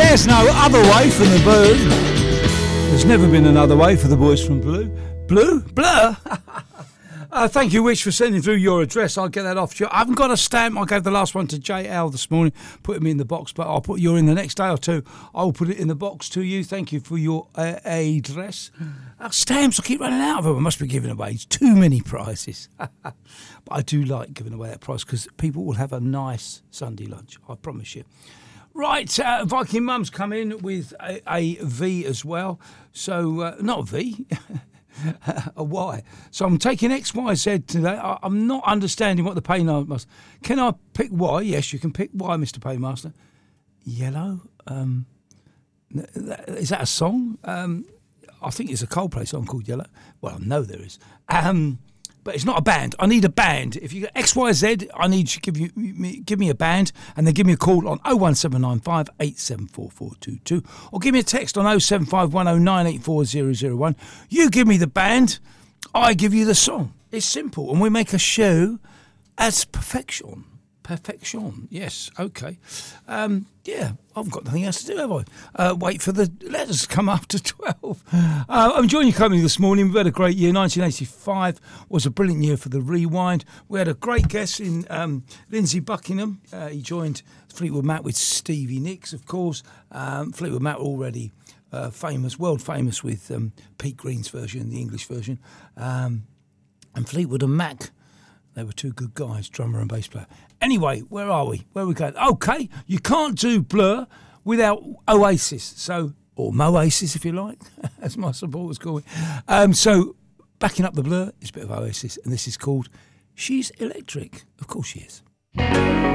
There's no other way from the Blue. There's never been another way for the boys from Blue. Blur? Thank you, Rich, for sending through your address. I'll get that off to you. I haven't got a stamp. I gave the last one to JL this morning, put him in the box, but I'll put you in the next day or two. I'll put it in the box to you. Thank you for your address. Stamps, I keep running out of them. I must be giving away too many prizes. But I do like giving away that prize because people will have a nice Sunday lunch, I promise you. Right, Viking Mum's come in with a V as well. So, not a V, a Y. So I'm taking X, Y, Z today. I'm not understanding what the paymaster... Can I pick Y? Yes, you can pick Y, Mr. Paymaster. Yellow? Is that a song? I think it's a Coldplay song called Yellow. Well, I know there is. But it's not a band. I need a band. If you get X, Y, Z, I need you to give me a band and then give me a call on 01795 874422 or give me a text on 07510984001. You give me the band, I give you the song. It's simple, and we make a show as perfection. Perfection, yes, okay. Yeah, I've got nothing else to do, have I? Wait for the letters to come after 12. I'm enjoying your company this morning. We've had a great year. 1985 was a brilliant year for the Rewind. We had a great guest in Lindsay Buckingham. He joined Fleetwood Mac with Stevie Nicks, of course. Fleetwood Mac already famous, world famous with Pete Green's version, the English version. And Fleetwood and Mac, they were two good guys, drummer and bass player. Anyway, where are we? Where are we going? Okay, you can't do Blur without Oasis, so, or Moasis if you like, as my supporters call it. So, backing up the Blur is a bit of Oasis, and this is called She's Electric. Of course she is.